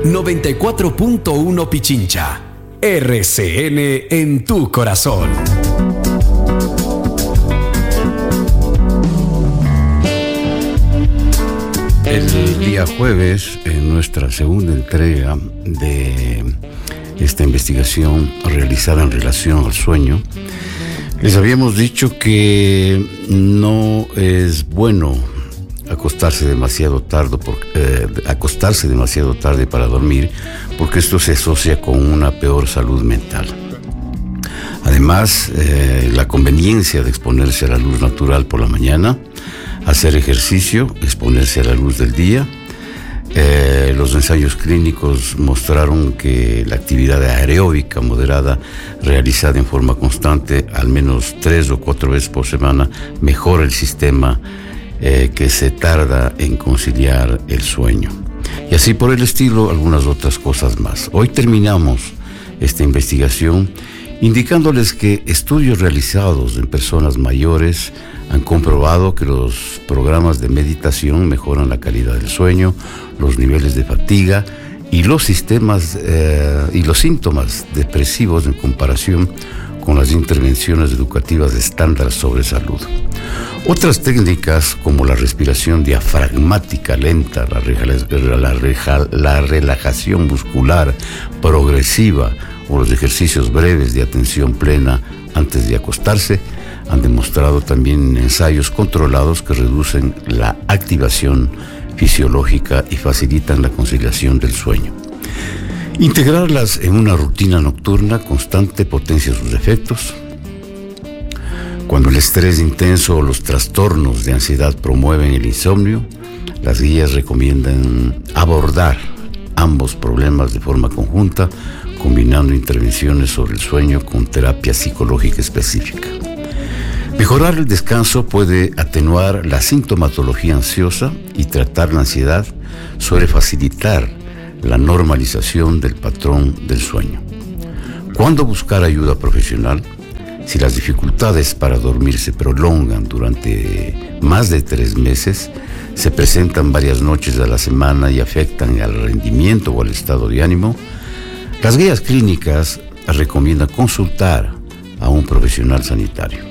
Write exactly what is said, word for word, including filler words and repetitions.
noventa y cuatro punto uno Pichincha. R C N en tu corazón. El día jueves, en nuestra segunda entrega de esta investigación realizada en relación al sueño, les habíamos dicho que no es bueno acostarse demasiado tarde, por, eh, acostarse demasiado tarde para dormir, porque esto se asocia con una peor salud mental. Además, eh, la conveniencia de exponerse a la luz natural por la mañana, hacer ejercicio, exponerse a la luz del día. Eh, los ensayos clínicos mostraron que la actividad aeróbica moderada realizada en forma constante, al menos tres o cuatro veces por semana, mejora el sistema eh, que se tarda en conciliar el sueño. Y así por el estilo, algunas otras cosas más. Hoy terminamos esta investigación indicándoles que estudios realizados en personas mayores han comprobado que los programas de meditación mejoran la calidad del sueño, los niveles de fatiga y los sistemas eh, y los síntomas depresivos en comparación con las intervenciones educativas estándar sobre salud. Otras técnicas como la respiración diafragmática lenta, la, la, la, la relajación muscular progresiva o los ejercicios breves de atención plena antes de acostarse han demostrado también en ensayos controlados que reducen la activación fisiológica y facilitan la conciliación del sueño. Integrarlas en una rutina nocturna constante potencia sus efectos. Cuando el estrés intenso o los trastornos de ansiedad promueven el insomnio, las guías recomiendan abordar ambos problemas de forma conjunta, combinando intervenciones sobre el sueño con terapia psicológica específica. Mejorar el descanso puede atenuar la sintomatología ansiosa y tratar la ansiedad suele facilitar la normalización del patrón del sueño. ¿Cuándo buscar ayuda profesional? Si las dificultades para dormir se prolongan durante más de tres meses, se presentan varias noches a la semana y afectan al rendimiento o al estado de ánimo, las guías clínicas recomiendan consultar a un profesional sanitario.